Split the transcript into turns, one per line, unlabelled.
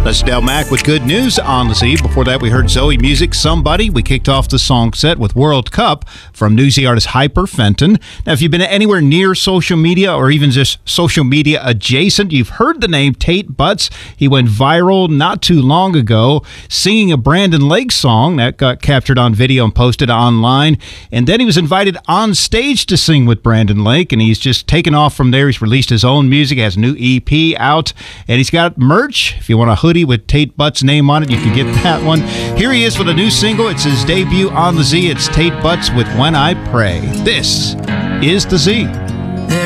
That's Del Mack with good news on the Z. Before that, we heard Zoe Music, Somebody. We kicked off the song set with World Cup from Newsy artist Hyper Fenton. Now, if you've been anywhere near social media or even just social media adjacent, you've heard the name Tate Butts. He went viral not too long ago singing a Brandon Lake song that got captured on video and posted online. And then he was invited on stage to sing with Brandon Lake, and he's just taken off from there. He's released his own music, has a new EP out, and he's got merch. If you want a hoodie with Tate Butts' name on it, you can get that one. Here he is with a new single. It's his debut on the Z. It's Tate Butts with When I Pray. This is the Z.